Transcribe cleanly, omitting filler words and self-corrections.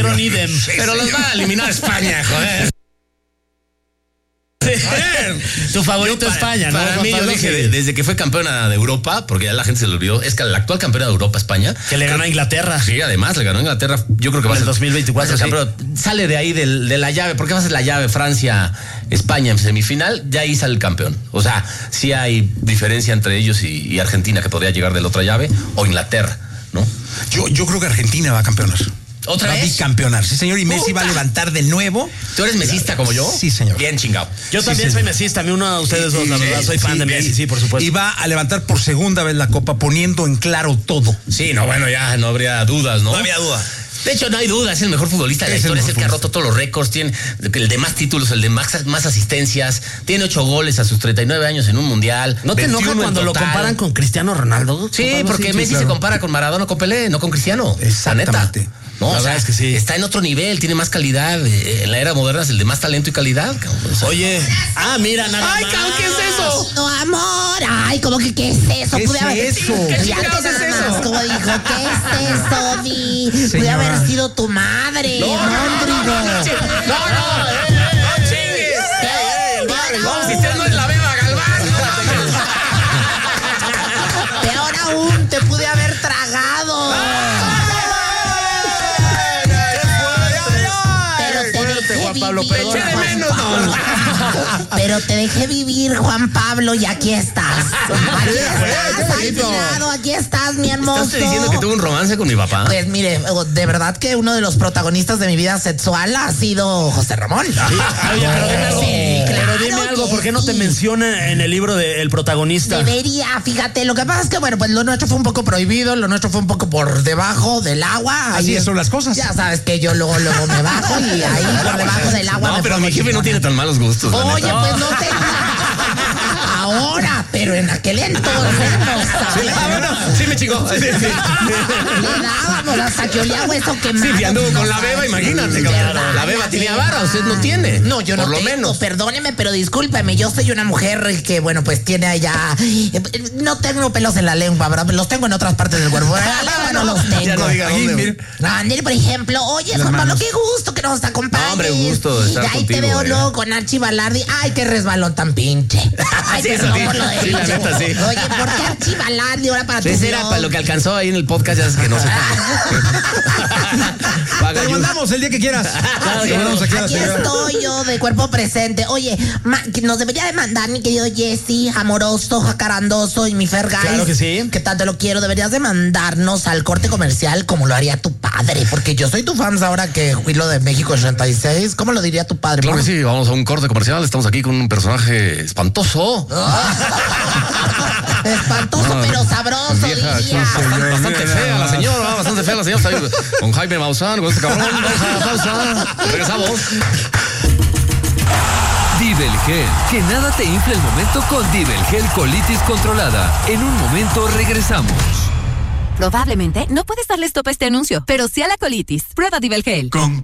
don't need them. Pero los va a eliminar España, joder. Tu favorito España, ¿no? Para mí, yo dije, desde que fue campeona de Europa, porque ya la gente se lo olvidó, es que la actual campeona de Europa, España. Que le ganó a Inglaterra. Sí, además, le ganó a Inglaterra. Yo creo que va a ser el 2024. Sí. Pero sale de ahí, de la llave. ¿Por qué va a ser la llave Francia, España en semifinal? Ya ahí sale el campeón. O sea, sí hay diferencia entre ellos y Argentina, que podría llegar de la otra llave, o Inglaterra, ¿no? Yo creo que Argentina va a campeonar. ¿Otra vez? Va a bicampeonar, sí, señor. Y Messi va a levantar de nuevo. ¿Tú eres mesista como yo? Sí, señor. Bien chingado. Yo también soy mesista. A mí uno de ustedes dos, la verdad. Soy fan de Messi, sí, por supuesto. Y va a levantar por segunda vez la copa, poniendo en claro todo. Sí, no, bueno, ya no habría dudas, ¿no? No había duda. De hecho, no hay duda, es el mejor futbolista de la historia, es el que ha roto todos los récords, tiene el de más títulos, el de más asistencias, tiene 8 goles a sus 39 años en un mundial. ¿No te enoja cuando lo comparan con Cristiano Ronaldo? Sí, porque Messi se compara con Maradona, con Pelé, no con Cristiano. Exactamente. No, la verdad es que sí. Está en otro nivel, tiene más calidad. En la era moderna es el de más talento y calidad. Oye, mira, nada más. Ay, cabrón, ¿qué es eso? No, amor. Ay, ¿cómo que qué es eso? ¿Qué es eso? Ya chingados es eso? Como dijo, ¿qué es eso, Vi? Pude haber sido tu madre, Mondrigo. No chingues. No, si usted no es la Beba Galván. Peor aún, te pude haber tragado. Pero te dejé vivir, Juan Pablo, y aquí estás. Aquí estás, mi hermoso. ¿Estás diciendo que tuve un romance con mi papá? Pues mire, de verdad que uno de los protagonistas de mi vida sexual ha sido José Ramón. Oye, pero dime algo, ¿por qué no te menciona en el libro del protagonista? Debería, fíjate, lo que pasa es que, bueno, pues lo nuestro fue un poco prohibido, lo nuestro fue un poco por debajo del agua. Así son las cosas. Ya sabes que yo luego me bajo y ahí por debajo del agua. No, pero mi jefe no tiene tan malos gustos. Oye, pues no te... Ahora, pero en aquel entonces no sabía. Sí me chingó. Le dábamos hasta que olía hueso quemado. Sí, anduvo con la Beba, imagínate, cabrón. La Beba tenía vara, usted no tiene. No, yo no por lo tengo, menos. Perdóneme, pero discúlpeme, yo soy una mujer que, bueno, pues tiene allá... No tengo pelos en la lengua, ¿verdad? Los tengo en otras partes del cuerpo. No los tengo. Ya no diga dónde. Ándale, por ejemplo, oye, Juan Pablo, qué gusto que nos acompañes. No, hombre, gusto de estar ahí contigo. te veo luego con Archie Balardi. Ay, qué resbalón tan pinche. Ay, Sí, perdón sí, por lo de sí, la pinche. neta, sí. Oye, ¿por qué Archie Balardi ahora para tu Ese era blog? para lo que alcanzó ahí en el podcast, ya sabes que no sé. Te lo mandamos el día que quieras. Aquí estoy yo de cuerpo presente. Oye, que nos debería de mandar mi querido Jesse, amoroso, jacarandoso y mi Fergay. Claro que sí. Que tanto lo quiero. Deberías de mandarnos al corte comercial como lo haría tu padre. Porque yo soy tu fans ahora que fui lo de México 86. ¿Cómo lo diría tu padre? Claro que sí, vamos a un corte comercial. Estamos aquí con un personaje espantoso. Espantoso, pero sabroso, Vieja, diría. bastante fea la señora, bastante fea la señora. Está ahí con Jaime Maussan, con este cabrón. Vamos a la pausa. Regresamos. Divelgel, que nada te infle el momento con Divelgel colitis controlada. En un momento regresamos. Probablemente no puedes darle stop a este anuncio, pero sí a la colitis. Prueba Divelgel.